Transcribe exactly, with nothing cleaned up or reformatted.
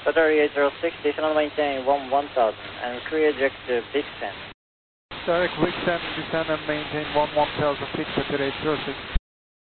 Qatar eight zero six, station maintain one one thousand and create direct to Vixen. Direct Vixen, descend and maintain one one thousand feet, Qatar eight zero six.